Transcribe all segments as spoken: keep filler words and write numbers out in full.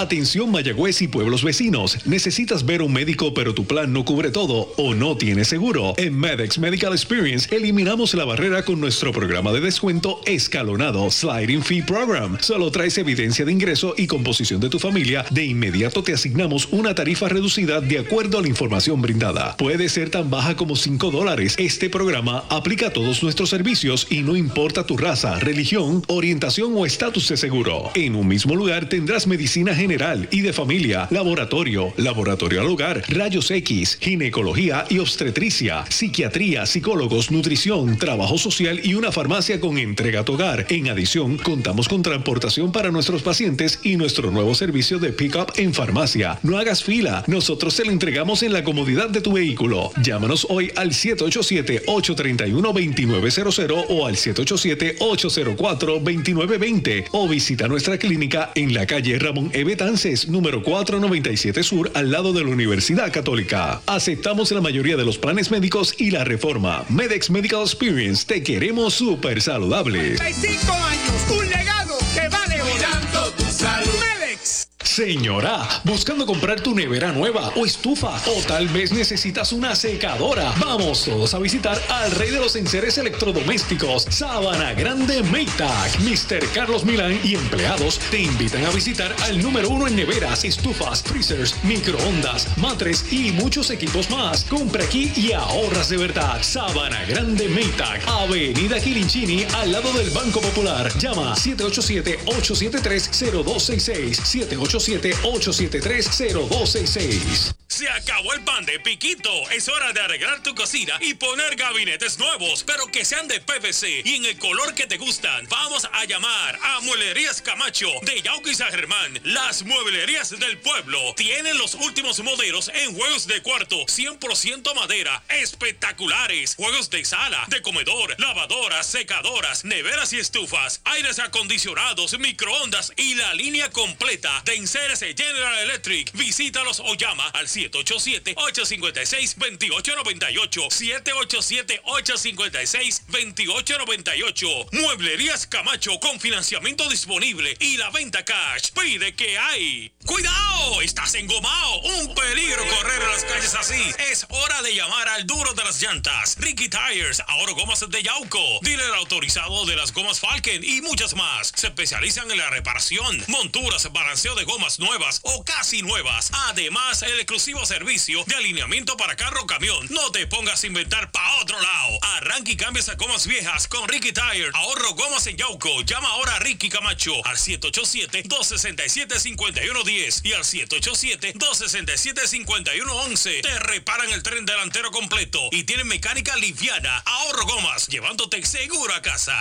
Atención Mayagüez y pueblos vecinos. ¿Necesitas ver un médico pero tu plan no cubre todo o no tiene seguro? En Medex Medical Experience eliminamos la barrera con nuestro programa de descuento escalonado Sliding Fee Program. Solo traes evidencia de ingreso y composición de tu familia. De inmediato te asignamos una tarifa reducida de acuerdo a la información brindada. Puede ser tan baja como cinco dólares. Este programa aplica a todos nuestros servicios y no importa tu raza, religión, orientación o estatus de seguro. En un mismo lugar tendrás medicina general y de familia, laboratorio, laboratorio al hogar, rayos X, ginecología y obstetricia, psiquiatría, psicólogos, nutrición, trabajo social y una farmacia con entrega a tu hogar. En adición, contamos con transportación para nuestros pacientes y nuestro nuevo servicio de pick-up en farmacia. No hagas fila, nosotros te lo entregamos en la comodidad de tu vehículo. Llámanos hoy al siete ocho siete, ocho tres uno, dos nueve cero cero o al siete ocho siete, ocho cero cuatro, dos nueve dos cero o visita nuestra clínica en la calle Ramón E. Betances, número cuatrocientos noventa y siete Sur, al lado de la Universidad Católica. Aceptamos la mayoría de los planes médicos y la reforma. Medex Medical Experience, te queremos súper saludable. treinta y cinco años, un legado que vale cuidando tu salud. Medex. Señora, buscando comprar tu nevera nueva o estufa, o tal vez necesitas una secadora. Vamos todos a visitar al rey de los enseres electrodomésticos, Sabana Grande Maytag. mister Carlos Milán y empleados te invitan a visitar al número uno en neveras, estufas, freezers, microondas, matres y muchos equipos más. Compra aquí y ahorras de verdad. Sabana Grande Maytag, Avenida Quilinchini, al lado del Banco Popular. Llama siete ocho siete, ocho siete tres, cero dos seis seis, siete ocho siete, ocho siete tres, cero dos seis seis. Se acabó el pan de piquito. Es hora de arreglar tu cocina y poner gabinetes nuevos, pero que sean de P V C y en el color que te gustan. Vamos a llamar a Mueblerías Camacho de Yauco y San Germán. Las mueblerías del pueblo tienen los últimos modelos en juegos de cuarto, cien por ciento madera, espectaculares. Juegos de sala, de comedor, lavadoras, secadoras, neveras y estufas, aires acondicionados, microondas y la línea completa de enseres General Electric. Visítalos o llama al siete ocho siete, ocho cinco seis, dos ocho nueve ocho, siete ocho siete, ocho cinco seis, dos ocho nueve ocho. Mueblerías Camacho con financiamiento disponible y la venta cash. Pide que hay. ¡Cuidado! ¡Estás engomado! ¡Un peligro correr en las calles así! Es hora de llamar al duro de las llantas. Ricky Tires, ahora gomas de Yauco. Dealer autorizado de las gomas Falken y muchas más. Se especializan en la reparación, monturas, balanceo de gomas nuevas o casi nuevas. Además, el exclusivo servicio de alineamiento para carro o camión. No te pongas a inventar pa' otro lado. Arranca y cambia esas gomas viejas con Ricky Tires. Ahorro gomas en Yauco. Llama ahora a Ricky Camacho al siete ocho siete, dos seis siete, cinco uno uno cero y al siete ocho siete, dos seis siete, cinco uno uno uno. Te reparan el tren delantero completo y tienen mecánica liviana. Ahorro gomas, llevándote seguro a casa.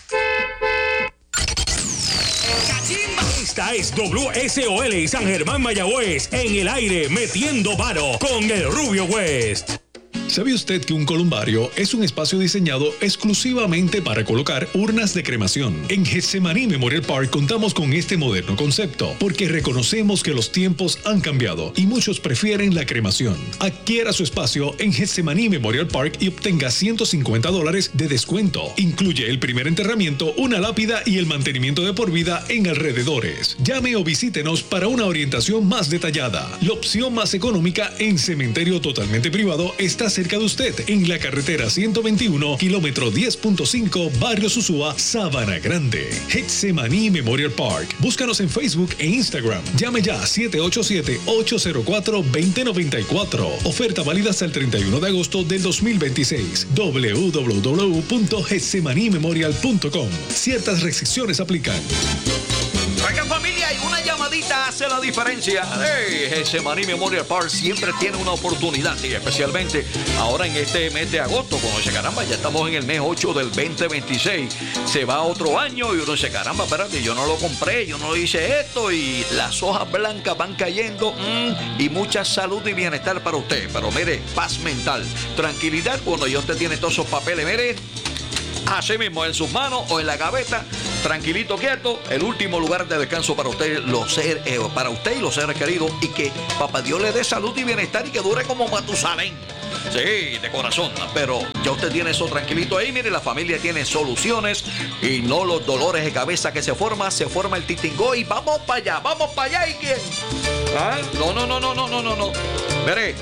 Esta es W S O L San Germán Mayagüez en el aire metiendo varo con el Rubio West. ¿Sabe usted que un columbario es un espacio diseñado exclusivamente para colocar urnas de cremación? En Getsemaní Memorial Park contamos con este moderno concepto, porque reconocemos que los tiempos han cambiado y muchos prefieren la cremación. Adquiera su espacio en Getsemaní Memorial Park y obtenga ciento cincuenta dólares de descuento. Incluye el primer enterramiento, una lápida y el mantenimiento de por vida en alrededores. Llame o visítenos para una orientación más detallada. La opción más económica en cementerio totalmente privado está cerca de usted, en la carretera ciento veintiuno, kilómetro diez punto cinco, Barrio Susúa, Sabana Grande. Getsemaní Memorial Park. Búscanos en Facebook e Instagram. Llame ya siete ocho siete, ocho cero cuatro, dos cero nueve cuatro. Oferta válida hasta el treinta y uno de agosto del dos mil veintiséis. doble u doble u doble u punto getsemaní memorial punto com. Ciertas restricciones aplican. Oigan, familia, y una llamadita hace la diferencia. Hey, Getsemaní Memorial Park siempre tiene una oportunidad, y especialmente ahora en este mes de agosto, cuando dice, caramba, ya estamos en el mes ocho del veinte veintiséis. Se va otro año y uno dice, caramba, espérate, yo no lo compré, yo no hice esto, y las hojas blancas van cayendo, mmm, y mucha salud y bienestar para usted. Pero mire, paz mental, tranquilidad cuando ya usted tiene todos esos papeles, mire, así mismo en sus manos o en la gaveta, tranquilito, quieto, el último lugar de descanso para usted, los ser, eh, para usted y los seres queridos, y que papá Dios le dé salud y bienestar y que dure como Matusalén. Sí, de corazón. Pero ya usted tiene eso tranquilito ahí. Mire, la familia tiene soluciones y no los dolores de cabeza que se forma. Se forma el titingó y vamos para allá, vamos para allá. ¿Y quién? ¿Ah? No, no, no, no, no, no, no, no. Mire.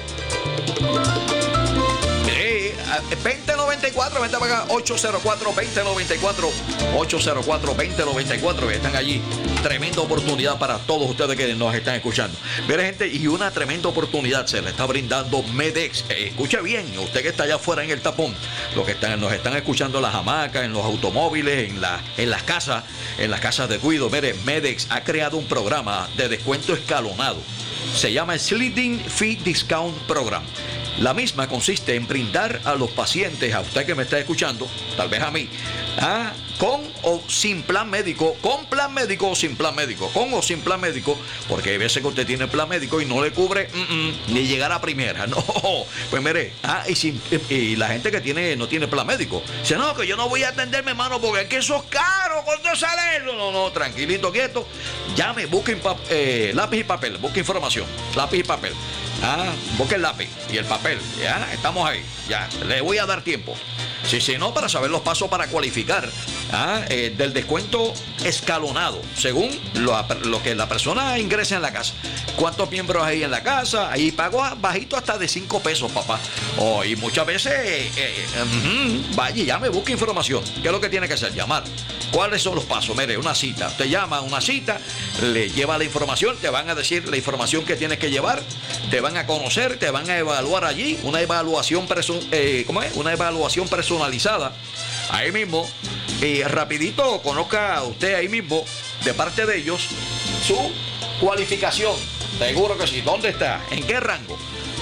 Mire, veinte noventa y cuatro, vente para acá, ocho cero cuatro, veinte noventa y cuatro, ocho cero cuatro, veinte noventa y cuatro, que están allí. Tremenda oportunidad para todos ustedes que nos están escuchando. Mire, gente, y una tremenda oportunidad se le está brindando Medex. Eh, escuche bien, usted que está allá afuera en el tapón, los que están, nos están escuchando en las hamacas, en los automóviles, en, la, en las casas, en las casas de cuido. Mire, Medex ha creado un programa de descuento escalonado. Se llama Sliding Fee Discount Program. La misma consiste en brindar a los pacientes, a usted que me está escuchando, tal vez a mí, ¿ah? con o sin plan médico, con plan médico o sin plan médico, con o sin plan médico, porque hay veces que usted tiene plan médico y no le cubre mm, mm, ni llegar a primera, no, pues mire, ah, y, sin, y la gente que tiene no tiene plan médico, dice, no, que yo no voy a atenderme, hermano, porque es que eso es caro, ¿cuánto sale eso? No, no, tranquilito, quieto, llame, busquen eh, lápiz y papel, busque información, lápiz y papel. Ah, busque el lápiz y el papel. Ya, estamos ahí. Ya, le voy a dar tiempo. Si, si no, para saber los pasos para cualificar ah, eh, del descuento escalonado, según lo, lo que la persona ingresa en la casa. ¿Cuántos miembros hay en la casa? Ahí pago bajito hasta de cinco pesos, papá. Oh, y muchas veces, eh, eh, uh, vaya, ya me busca información. ¿Qué es lo que tiene que hacer? Llamar. ¿Cuáles son los pasos? Mire, una cita. Usted llama a una cita, le lleva la información, te van a decir la información que tienes que llevar, te van a conocer, te van a evaluar allí, una evaluación, presu eh, ¿cómo es? Una evaluación personalizada. Ahí mismo, y rapidito conozca usted ahí mismo, de parte de ellos, su cualificación. Seguro que sí. ¿Dónde está? ¿En qué rango?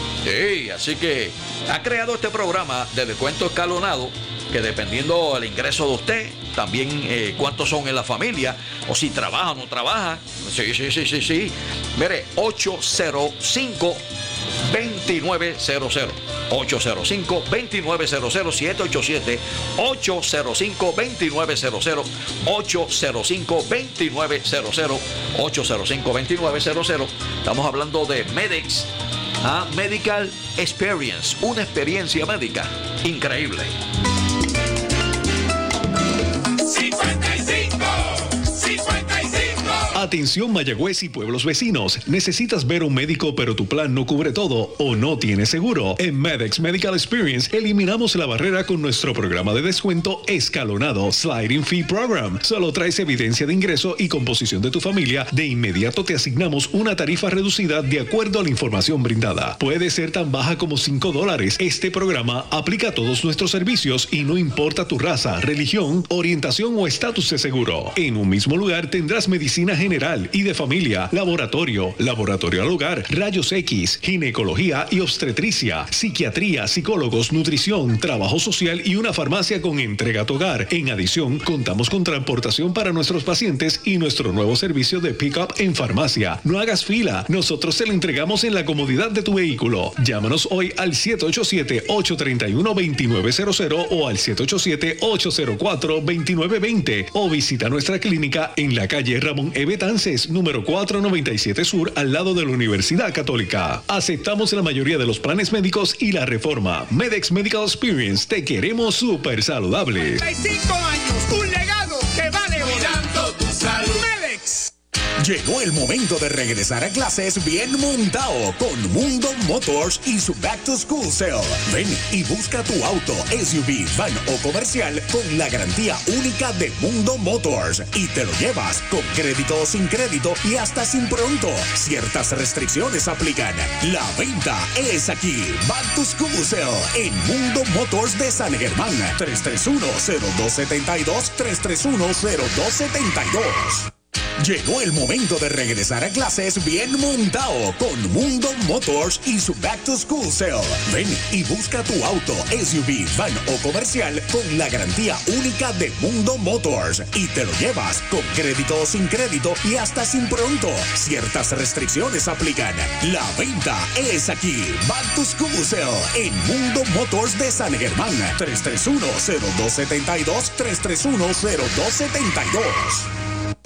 Sí, así que ha creado este programa de descuento escalonado, que dependiendo del ingreso de usted, también eh, cuántos son en la familia, o si trabaja o no trabaja. Sí, sí, sí, sí, sí. Mire, ocho cero cinco, veintinueve cero cero. ocho cero cinco, veintinueve cero cero, siete ocho siete, ocho cero cinco, veintinueve cero cero, ocho cero cinco, veintinueve cero cero, ocho cero cinco, veintinueve cero cero. Estamos hablando de Medex, ¿ah? Medical Experience, una experiencia médica increíble. Atención Mayagüez y pueblos vecinos. ¿Necesitas ver un médico pero tu plan no cubre todo o no tiene seguro? En Medex Medical Experience eliminamos la barrera con nuestro programa de descuento escalonado Sliding Fee Program. Solo traes evidencia de ingreso y composición de tu familia. De inmediato te asignamos una tarifa reducida de acuerdo a la información brindada. Puede ser tan baja como cinco dólares. Este programa aplica a todos nuestros servicios y no importa tu raza, religión, orientación o estatus de seguro. En un mismo lugar tendrás medicina general y de familia, laboratorio, laboratorio al hogar, rayos X, ginecología y obstetricia, psiquiatría, psicólogos, nutrición, trabajo social y una farmacia con entrega a tu hogar. En adición, contamos con transportación para nuestros pacientes y nuestro nuevo servicio de pick-up en farmacia. No hagas fila, nosotros te lo entregamos en la comodidad de tu vehículo. Llámanos hoy al siete ocho siete, ocho tres uno, dos nueve cero cero o al siete ocho siete, ocho cero cuatro, dos nueve dos cero o visita nuestra clínica en la calle Ramón E. Betances, número cuatrocientos noventa y siete Sur, al lado de la Universidad Católica. Aceptamos la mayoría de los planes médicos y la reforma. Medex Medical Experience, te queremos súper saludable. treinta y cinco años, un legado que vale oro. Cuidando tu salud. Medex. Llegó el momento de regresar a clases bien montado con Mundo Motors y su Back to School Sale. Ven y busca tu auto, S U V, van o comercial con la garantía única de Mundo Motors y te lo llevas con crédito o sin crédito y hasta sin pronto. Ciertas restricciones aplican. La venta es aquí. Back to School Sale en Mundo Motors de San Germán. tres tres uno, cero dos siete dos, tres tres uno, cero dos siete dos. Llegó el momento de regresar a clases bien montado con Mundo Motors y su Back to School Sale. Ven y busca tu auto, S U V, van o comercial con la garantía única de Mundo Motors y te lo llevas con crédito o sin crédito y hasta sin pronto. Ciertas restricciones aplican. La venta es aquí. Back to School Sale en Mundo Motors de San Germán. tres tres uno, cero dos siete dos, tres tres uno, cero dos siete dos.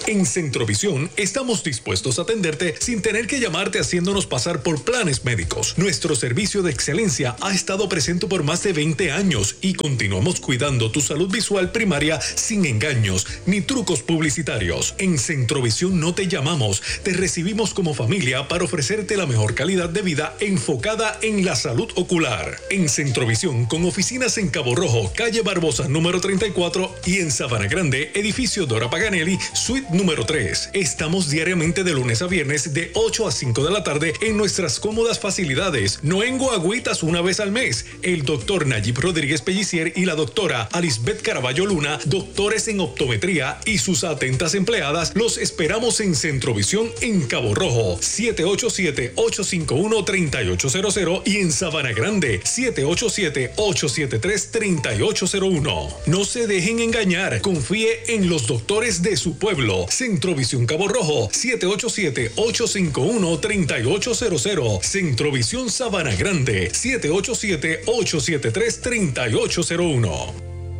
En Centrovisión estamos dispuestos a atenderte sin tener que llamarte haciéndonos pasar por planes médicos. Nuestro servicio de excelencia ha estado presente por más de veinte años y continuamos cuidando tu salud visual primaria sin engaños ni trucos publicitarios. En Centrovisión no te llamamos, te recibimos como familia para ofrecerte la mejor calidad de vida enfocada en la salud ocular. En Centrovisión, con oficinas en Cabo Rojo, calle Barbosa número treinta y cuatro y en Sabana Grande, edificio Dora Paganelli, suite número tres. Estamos diariamente de lunes a viernes de ocho a cinco de la tarde en nuestras cómodas facilidades. No en guagüitas una vez al mes. El doctor Nayib Rodríguez Pellicier y la doctora Alisbeth Caraballo Luna, doctores en optometría y sus atentas empleadas, los esperamos en Centrovisión en Cabo Rojo, siete ocho siete, ocho cinco uno, tres ocho cero cero y en Sabana Grande, siete ocho siete, ocho siete tres, tres ocho cero uno. No se dejen engañar, confíe en los doctores de su pueblo. Centrovisión Cabo Rojo, siete ocho siete, ocho cinco uno, tres ocho cero cero. Centrovisión Sabana Grande, siete ocho siete, ocho siete tres, tres ocho cero uno.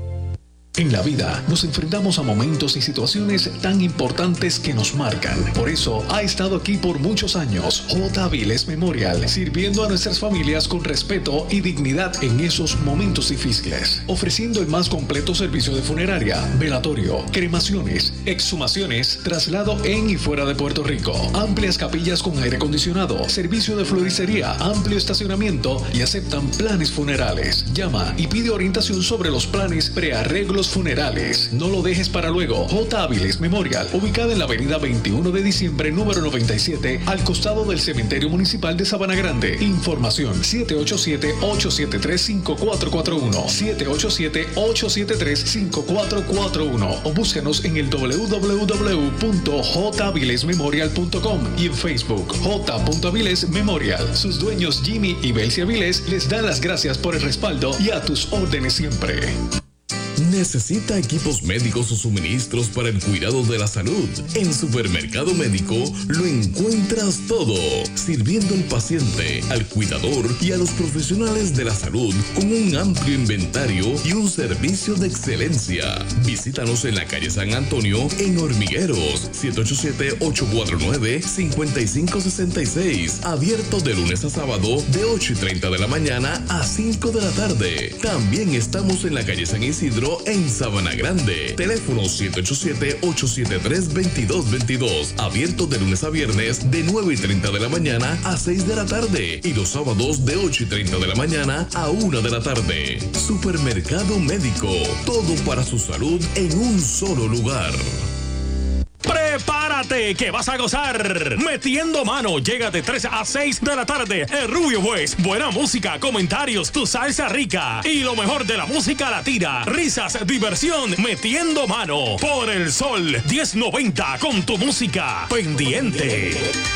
En la vida nos enfrentamos a momentos y situaciones tan importantes que nos marcan. Por eso ha estado aquí por muchos años J. Avilés Memorial, sirviendo a nuestras familias con respeto y dignidad en esos momentos difíciles, ofreciendo el más completo servicio de funeraria, velatorio, cremaciones, exhumaciones, traslado en y fuera de Puerto Rico, amplias capillas con aire acondicionado, servicio de floristería, amplio estacionamiento y aceptan planes funerales. Llama y pide orientación sobre los planes prearreglos funerales. No lo dejes para luego. J. Avilés Memorial, ubicada en la avenida veintiuno de diciembre, número noventa y siete, al costado del Cementerio Municipal de Sabana Grande. Información siete ocho siete, ocho siete tres, cinco cuatro cuatro uno, siete ocho siete, ocho siete tres, cinco cuatro cuatro uno o búscanos en el doble u doble u doble u punto j avilés memorial punto com y en Facebook J. Avilés Memorial. Sus dueños Jimmy y Belsi Avilés les dan las gracias por el respaldo y a tus órdenes siempre. ¿Necesita equipos médicos o suministros para el cuidado de la salud? En Supermercado Médico lo encuentras todo, sirviendo al paciente, al cuidador y a los profesionales de la salud con un amplio inventario y un servicio de excelencia. Visítanos en la calle San Antonio, en Hormigueros, siete ocho siete, ocho cuatro nueve, cinco cinco seis seis. Abierto de lunes a sábado de ocho y treinta de la mañana a cinco de la tarde. También estamos en la calle San Isidro, en Sabana Grande. Teléfono siete ocho siete, ocho siete tres, dos dos dos dos. Abierto de lunes a viernes de nueve y treinta de la mañana a seis de la tarde. Y los sábados de ocho y treinta de la mañana a una de la tarde. Supermercado Médico. Todo para su salud en un solo lugar. Prepárate que vas a gozar. Metiendo Mano llega de tres a seis de la tarde. El Rubio Boys, buena música, comentarios, tu salsa rica y lo mejor de la música latina. Risas, diversión, Metiendo Mano por el Sol diez noventa con tu música pendiente.